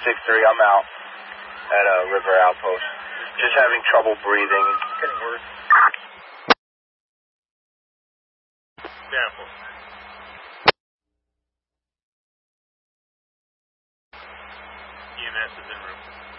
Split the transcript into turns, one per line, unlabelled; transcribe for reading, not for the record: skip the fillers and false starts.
663, I'm out at a River Outpost. Just having trouble breathing. It's getting worse.
Careful. EMS is en route.